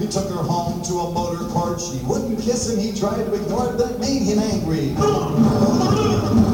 He took her home to a motor court. She wouldn't kiss him. He tried to ignore it. That made him angry.